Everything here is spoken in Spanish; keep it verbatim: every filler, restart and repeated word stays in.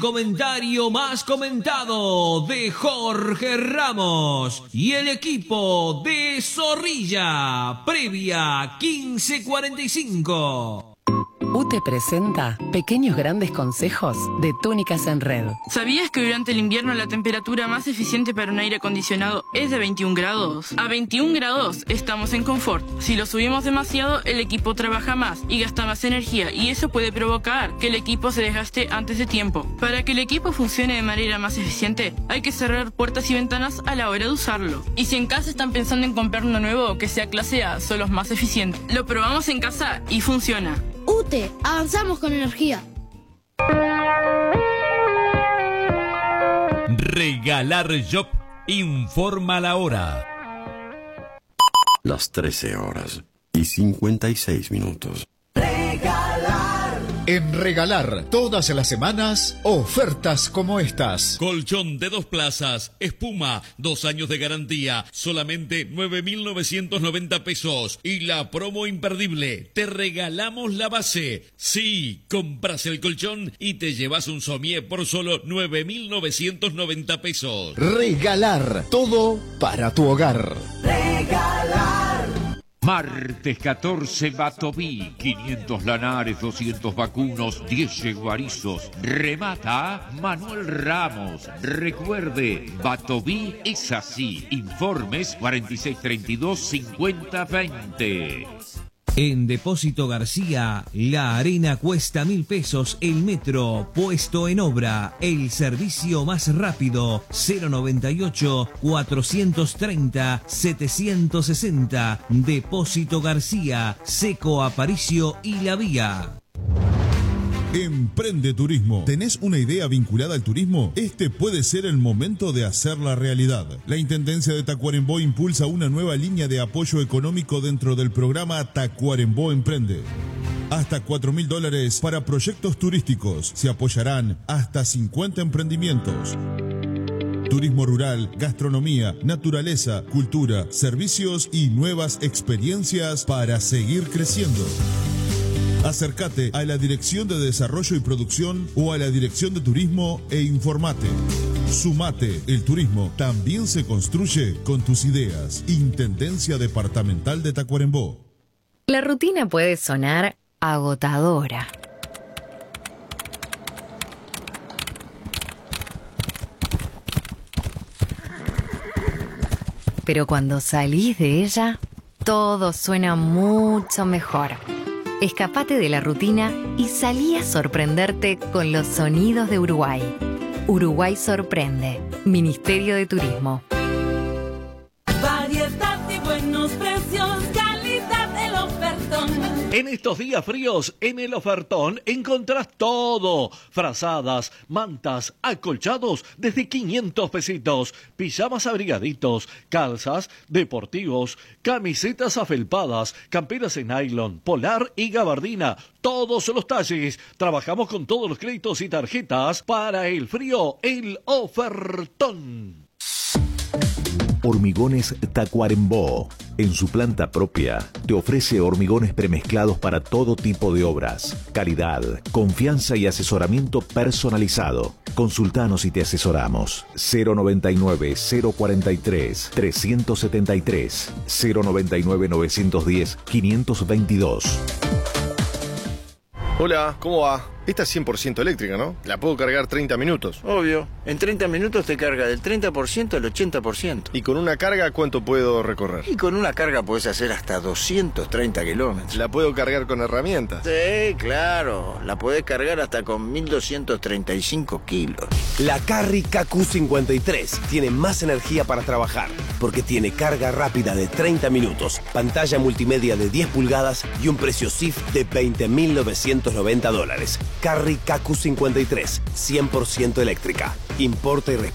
Comentario más comentado de Jorge Ramos y el equipo de Zorrilla, previa quince cuarenta y cinco. U T E presenta Pequeños Grandes Consejos de Túnicas en Red. ¿Sabías que durante el invierno la temperatura más eficiente para un aire acondicionado es de veintiún grados? A veintiún grados estamos en confort. Si lo subimos demasiado, el equipo trabaja más y gasta más energía, y eso puede provocar que el equipo se desgaste antes de tiempo. Para que el equipo funcione de manera más eficiente, hay que cerrar puertas y ventanas a la hora de usarlo. Y si en casa están pensando en comprar uno nuevo que sea clase A, son los más eficientes. Lo probamos en casa y funciona. U T E, avanzamos con energía. Regalar Job informa la hora. Las trece horas y cincuenta y seis minutos. En Regalar, todas las semanas, ofertas como estas. Colchón de dos plazas, espuma, dos años de garantía, solamente nueve mil novecientos noventa pesos. Y la promo imperdible, te regalamos la base. Sí, compras el colchón y te llevas un somier por solo nueve mil novecientos noventa pesos. Regalar, todo para tu hogar. Regalar. Martes catorce, Batoví, quinientos lanares, doscientos vacunos, diez yeguarizos. Remata Manuel Ramos. Recuerde, Batoví es así. Informes cuarenta y seis treinta y dos, cincuenta veinte. En Depósito García, la arena cuesta mil pesos, el metro puesto en obra, el servicio más rápido, cero noventa y ocho, cuatrocientos treinta, setecientos sesenta, Depósito García, Seco Aparicio y La Vía. Emprende Turismo. ¿Tenés una idea vinculada al turismo? Este puede ser el momento de hacerla realidad. La Intendencia de Tacuarembó impulsa una nueva línea de apoyo económico dentro del programa Tacuarembó Emprende. Hasta cuatro mil dólares para proyectos turísticos. Se apoyarán hasta cincuenta emprendimientos. Turismo rural, gastronomía, naturaleza, cultura, servicios y nuevas experiencias para seguir creciendo. Acércate a la Dirección de Desarrollo y Producción o a la Dirección de Turismo e informate. Sumate, el turismo también se construye con tus ideas. Intendencia Departamental de Tacuarembó. La rutina puede sonar agotadora. Pero cuando salís de ella, todo suena mucho mejor. Escapate de la rutina y salí a sorprenderte con los sonidos de Uruguay. Uruguay sorprende. Ministerio de Turismo. Variedad y buenos precios, calidad del ofertón. En estos días fríos, en el ofertón encontrás todo. Frazadas, mantas, acolchados desde quinientos pesitos. Pijamas abrigaditos, calzas, deportivos, camisetas afelpadas, camperas en nylon, polar y gabardina. Todos los talles. Trabajamos con todos los créditos y tarjetas. Para el frío, el ofertón. Hormigones Tacuarembó. En su planta propia, te ofrece hormigones premezclados para todo tipo de obras. Calidad, confianza y asesoramiento personalizado. Consultanos y te asesoramos. cero noventa y nueve, cero cuarenta y tres, trescientos setenta y tres. cero noventa y nueve, novecientos diez, quinientos veintidós. Hola, ¿cómo va? Esta es cien por ciento eléctrica, ¿no? La puedo cargar treinta minutos. Obvio. En treinta minutos te carga del treinta por ciento al ochenta por ciento. ¿Y con una carga cuánto puedo recorrer? Y con una carga podés hacer hasta doscientos treinta kilómetros. ¿La puedo cargar con herramientas? Sí, claro. La podés cargar hasta con mil doscientos treinta y cinco kilos. La Carry K Q cincuenta y tres tiene más energía para trabajar, porque tiene carga rápida de treinta minutos, pantalla multimedia de diez pulgadas y un precio S I F de veinte mil novecientos noventa dólares. Carry K Q cincuenta y tres, cien por ciento eléctrica. Importa y